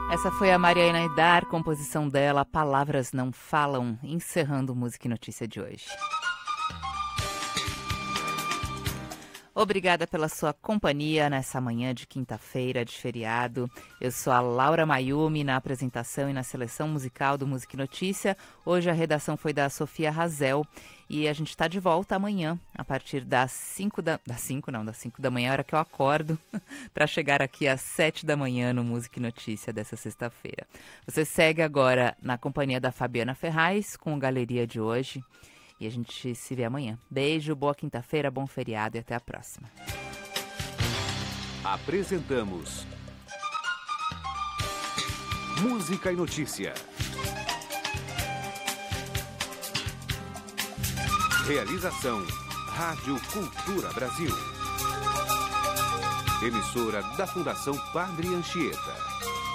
Essa foi a Mariana Aidar, composição dela, Palavras Não Falam, encerrando Música e Notícia de hoje. Obrigada pela sua companhia nessa manhã de quinta-feira de feriado. Eu sou a Laura Mayumi na apresentação e na seleção musical do Música e Notícia. Hoje a redação foi da Sofia Razel e a gente está de volta amanhã a partir das 5 da manhã, a hora que eu acordo, para chegar aqui às 7 da manhã no Música e Notícia dessa sexta-feira. Você segue agora na companhia da Fabiana Ferraz com o Galeria de hoje. E a gente se vê amanhã. Beijo, boa quinta-feira, bom feriado e até a próxima. Apresentamos Música e Notícia. Realização Rádio Cultura Brasil. Emissora da Fundação Padre Anchieta.